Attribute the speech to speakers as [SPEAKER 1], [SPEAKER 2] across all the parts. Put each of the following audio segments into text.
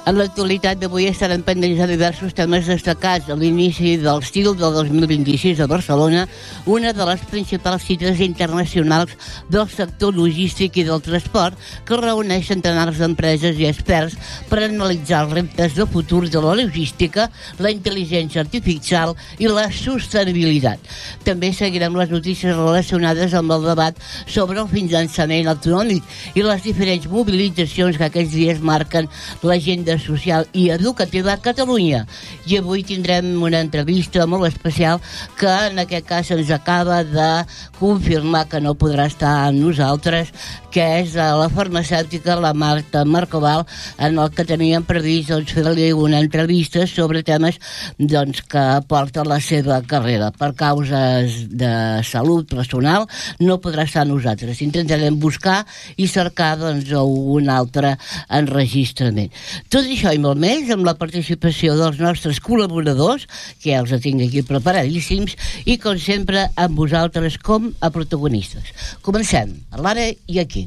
[SPEAKER 1] En l'actualitat d'avui estaran pendents de diversos temes destacats. A l'inici del estil del 2026 a Barcelona, una de les principals cites internacionals del sector logístic i del transport, que reuneix centenars d'empreses i experts per analitzar els reptes de futur de la logística, la intel·ligència artificial i la sostenibilitat. També seguirem les notícies relacionades amb el debat sobre el finançament autonòmic i les diferents mobilitzacions que aquests dies marquen l'agenda social i educativa a Catalunya. I avui tindrem una entrevista molt especial que en aquest cas ens acaba de confirmar que no podrà estar amb nosaltres, que és la farmacèutica, la Marta Marcoval, en el que teníem previst fer-li una entrevista sobre temes que porta la seva carrera. Per causes de salut personal no podrà estar amb nosaltres. Intentarem buscar i cercar un altre enregistrament. Tot això i molt més amb la participació dels nostres col·laboradors, que ja els tinc aquí preparadíssims, i com sempre amb vosaltres com a protagonistes. Comencem, l'ara i aquí.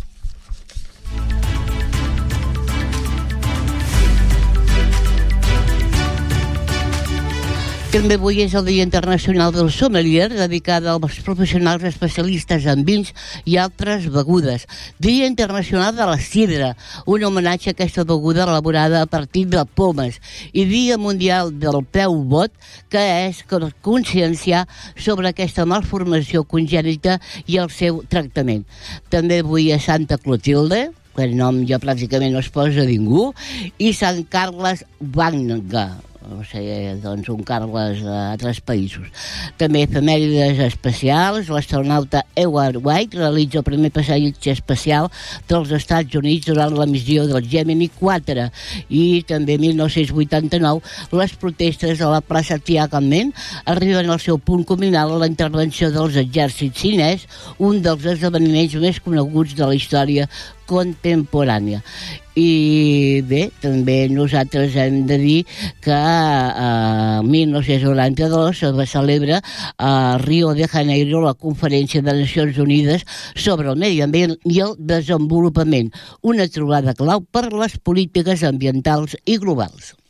[SPEAKER 1] També avui és el Dia Internacional del Sommelier, dedicada als professionals especialistes en vins i altres begudes. Dia Internacional de la Sidra, un homenatge a aquesta beguda elaborada a partir de pomes. I Dia Mundial del Peu Bot, que és conscienciar sobre aquesta malformació congènita i el seu tractament. També avui és Santa Clotilde, que el nom ja pràcticament no es posa ningú, i Sant Carles Banga, un Carles d'altres països. També efemèrides especials. L'astronauta Edward White realitza el primer passeig espacial dels Estats Units durant la missió del Gemini 4. I també 1989 les protestes a la plaça Tiananmen arriben al seu punt culminant a la intervenció dels exèrcits xinès, un dels esdeveniments més coneguts de la història contemporània. I bé, també nosaltres hem de dir que en 1992 se celebra a Rio de Janeiro la Conferència de Nacions Unides sobre el medi ambient i el desenvolupament, una trobada clau per les polítiques ambientals i globals.